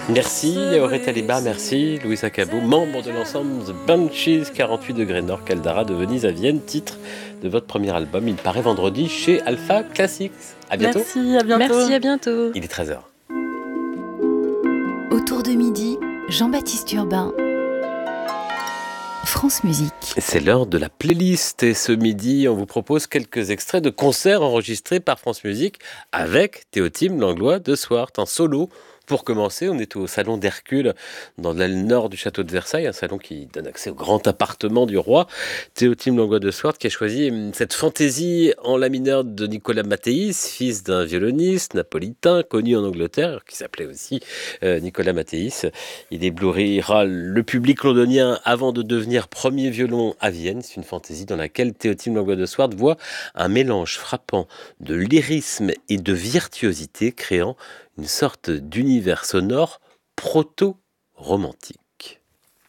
Merci Auré Taliba, merci Louis Acabou, membre de l'ensemble The Banshees, 48 degrés nord, Caldara de Venise à Vienne, titre de votre premier album. Il paraît vendredi chez Alpha Classics. À bientôt. Merci, à bientôt. Merci, à bientôt. Il est 13h. Autour de midi, Jean-Baptiste Urbain, France Musique. C'est l'heure de la playlist et ce midi, on vous propose quelques extraits de concerts enregistrés par France Musique avec Théotime Langlois de Swart en solo. Pour commencer, on est au salon d'Hercule, dans l'aile nord du château de Versailles, un salon qui donne accès au grand appartement du roi. Théotime Langlois de Swart qui a choisi cette fantaisie en la mineur de Nicolas Mathéis, fils d'un violoniste napolitain connu en Angleterre, qui s'appelait aussi Nicolas Mathéis. Il éblouira le public londonien avant de devenir premier violon à Vienne. C'est une fantaisie dans laquelle Théotime Langlois de Swart voit un mélange frappant de lyrisme et de virtuosité, créant une sorte d'univers sonore proto-romantique.